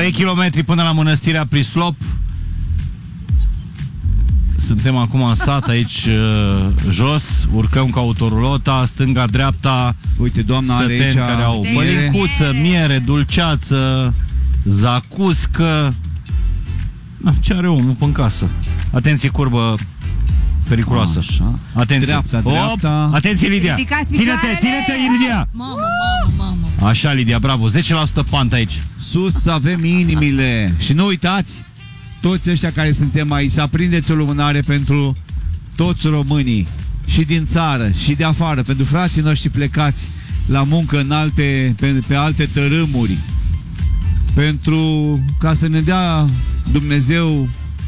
3 km până la mănăstirea Prislop. Suntem acum în sat, aici jos. Urcăm cu autorulota, stânga-dreapta. Uite, doamna are aici care au măricuță, miere, dulceață, zacuscă. Ce are omul în casă? Atenție, curbă periculoasă. Așa. Atenție. Dreapta. Atenție, Lidia. Ține-te, Lidia. Mamă. Așa, Lidia, bravo. 10% pant aici. Sus avem inimile. Și nu uitați, toți ăștia care suntem aici, să aprindeți o lumânare pentru toți românii, și din țară, și de afară, pentru frații noștri plecați la muncă în pe alte tărâmuri, pentru ca să ne dea Dumnezeu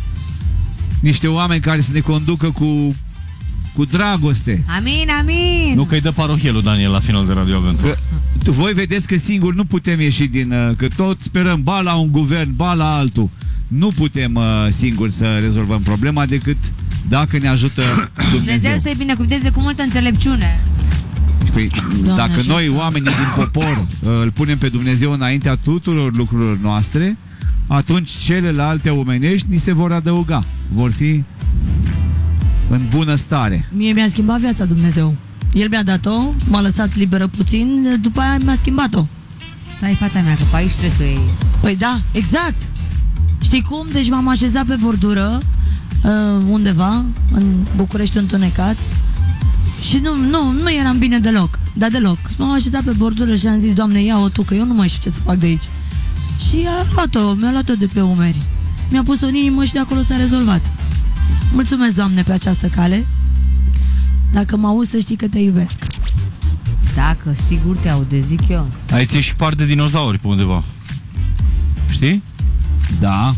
niște oameni care să ne conducă cu dragoste. Amin. Nu că-i dă parohielul Daniel la final de Radio Aventură. Voi vedeți că singur nu putem ieși că tot sperăm ba la un guvern, ba la altul. Nu putem singuri să rezolvăm problema decât dacă ne ajută Dumnezeu. Să-i binecuvânteze cu multă înțelepciune. Păi, dacă ajută. noi, oamenii din popor, îl punem pe Dumnezeu înaintea tuturor lucrurilor noastre, atunci celelalte omenești ni se vor adăuga. Vor fi în bună stare. Mie mi-a schimbat viața Dumnezeu. El mi-a dat-o, m-a lăsat liberă puțin, după aia mi-a schimbat-o. Stai, fata mea, că pe aici stresul ei. Păi da, exact. Știi cum? Deci m-am așezat pe bordură undeva, în București întunecat, și nu eram bine deloc. Dar deloc. M-am așezat pe bordură și am zis: Doamne, ia-o tu, că eu nu mai știu ce să fac de aici. Și mi-a luat-o de pe umeri. Mi-a pus-o în inimă și de acolo s-a rezolvat. Mulțumesc, Doamne, pe această cale. Dacă mă auzi, să știi că te iubesc. Dacă, sigur te aude, zic eu. Aici e și par de dinozauri pe undeva. Știi? Da.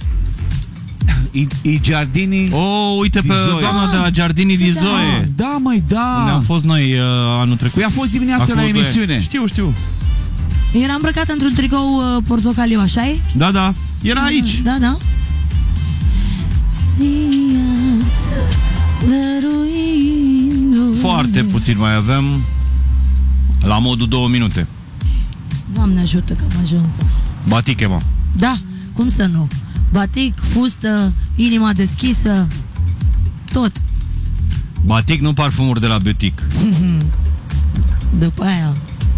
I Giardini. Uite pe doamna de la Giardini di Zoe. Da, măi, da. Unde am fost noi anul trecut. Păi a fost dimineața la emisiune. Știu. Era îmbrăcată într-un tricou portocaliu, așa-i? Da. Era aici. Da. Foarte puțin mai avem. La modul 2 minute. Doamne ajută că am ajuns. Batic, mă. Da, cum să nu? Batic, fustă, inima deschisă, tot. Batic, nu parfumuri de la butic. După aia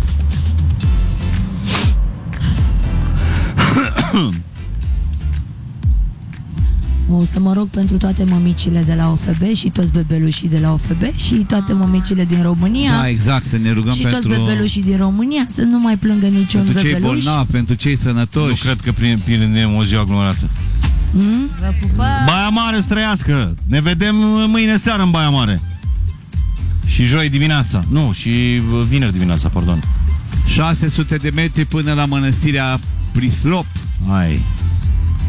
o să mă rog pentru toate mămicile de la OFB și toți bebelușii de la OFB și toate mămicile din România. Da, exact, să ne rugăm și pentru toți bebelușii din România să nu mai plângă niciun pentru cei bebeluș. bolnavi, pentru cei sănătoși. Nu cred că prindem o zi aglomerată. Vă pupăm. Baia Mare să trăiască. Ne vedem mâine seară în Baia Mare. Și joi dimineața. Nu, și vineri dimineața, pardon. 600 de metri până la mănăstirea Prislop. Hai.